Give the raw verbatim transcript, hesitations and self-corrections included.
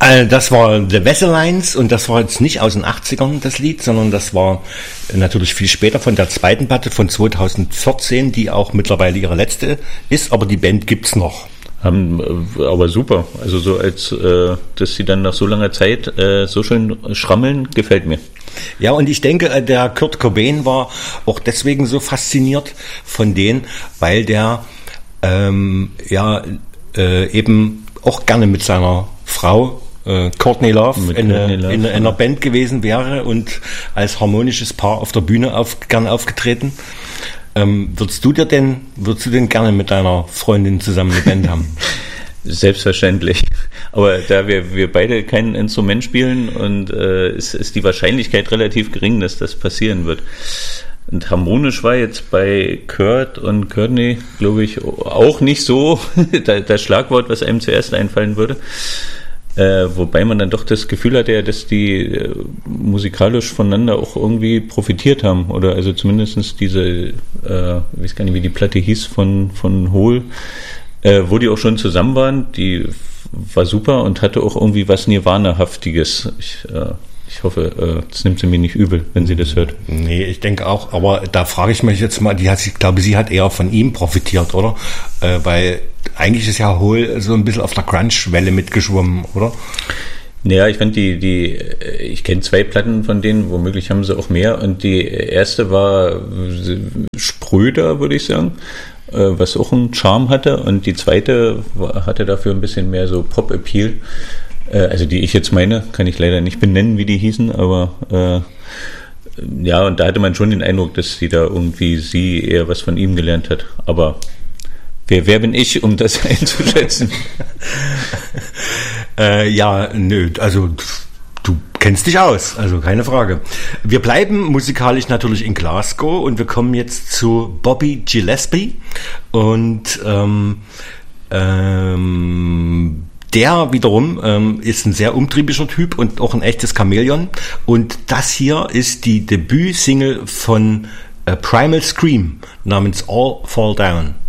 Äh, das war The Wesselines und das war jetzt nicht aus den achtzigern das Lied, sondern das war natürlich viel später von der zweiten Platte von zweitausendvierzehn, die auch mittlerweile ihre letzte ist, aber die Band gibt's noch. Haben, aber super, also so als, äh, dass sie dann nach so langer Zeit äh, so schön schrammeln, gefällt mir. Ja, und ich denke, der Kurt Cobain war auch deswegen so fasziniert von denen, weil der ähm, ja äh, eben auch gerne mit seiner Frau äh, Courtney Love, Mit in, Courtney eine, Love in, ja. in einer Band gewesen wäre und als harmonisches Paar auf der Bühne auf, gern aufgetreten. Ähm, würdest du dir denn, würdest du denn gerne mit deiner Freundin zusammen eine Band haben? Selbstverständlich. Aber da wir, wir beide kein Instrument spielen und äh, ist, ist die Wahrscheinlichkeit relativ gering, dass das passieren wird. Und harmonisch war jetzt bei Kurt und Courtney, glaube ich, auch nicht so das Schlagwort, was einem zuerst einfallen würde. Äh, wobei man dann doch das Gefühl hatte, ja, dass die äh, musikalisch voneinander auch irgendwie profitiert haben. Oder also zumindest diese, äh, ich weiß gar nicht, wie die Platte hieß, von, von Hole, äh, wo die auch schon zusammen waren. Die war super und hatte auch irgendwie was Nirvana-haftiges. Ich, äh, ich hoffe, äh, das nimmt sie mir nicht übel, wenn sie das hört. Nee, ich denke auch, aber da frage ich mich jetzt mal, die hat, ich glaube, sie hat eher von ihm profitiert, oder? Äh, weil eigentlich ist ja Hole so ein bisschen auf der Grunge-Welle mitgeschwommen, oder? Naja, ich fand die, die, ich kenne zwei Platten von denen, womöglich haben sie auch mehr. Und die erste war spröder, würde ich sagen, was auch einen Charme hatte. Und die zweite hatte dafür ein bisschen mehr so Pop-Appeal. Also die ich jetzt meine, kann ich leider nicht benennen, wie die hießen, aber äh, ja, und da hatte man schon den Eindruck, dass sie da irgendwie sie eher was von ihm gelernt hat. Aber wer, wer bin ich, um das einzuschätzen? äh, ja, nö, also du kennst dich aus, also keine Frage. Wir bleiben musikalisch natürlich in Glasgow und wir kommen jetzt zu Bobby Gillespie und ähm, ähm, der wiederum ähm, ist ein sehr umtriebiger Typ und auch ein echtes Chamäleon. Und das hier ist die Debütsingle von äh, Primal Scream namens All Fall Down.